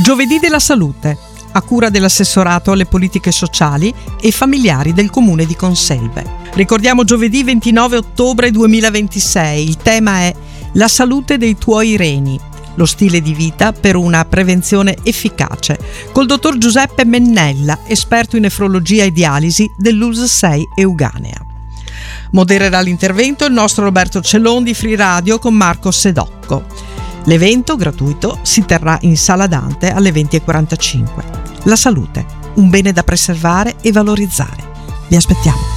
Giovedì della salute, a cura dell'assessorato alle politiche sociali e familiari del comune di Conselve. Ricordiamo giovedì 29 ottobre 2026, il tema è la salute dei tuoi reni, lo stile di vita per una prevenzione efficace, col dottor Giuseppe Mennella, esperto in nefrologia e dialisi dell'ULSS 6 Euganea. Modererà l'intervento il nostro Roberto Cellon di Free Radio con Marco Sedocco. L'evento gratuito si terrà in Sala Dante alle 20:45. La salute, un bene da preservare e valorizzare. Vi aspettiamo.